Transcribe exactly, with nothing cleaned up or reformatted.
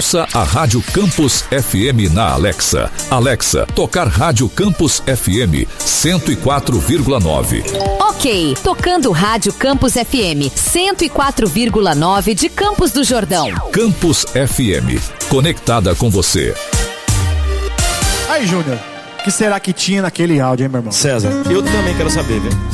Ouça a Rádio Campus F M na Alexa. Alexa, tocar Rádio Campus F M cento e quatro vírgula nove. Ok, tocando Rádio Campus F M cento e quatro vírgula nove de Campos do Jordão. Campus F M, conectada com você. Aí, Júnior, o que será que tinha naquele áudio, hein, meu irmão? César, eu também quero saber, viu?